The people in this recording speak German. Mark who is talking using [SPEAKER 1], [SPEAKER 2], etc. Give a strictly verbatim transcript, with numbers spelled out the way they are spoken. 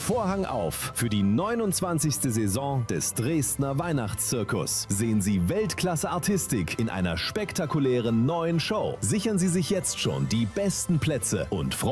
[SPEAKER 1] Vorhang auf für die neunundzwanzigste Saison des Dresdner Weihnachtszirkus. Sehen Sie Weltklasse-Artistik in einer spektakulären neuen Show. Sichern Sie sich jetzt schon die besten Plätze und freuen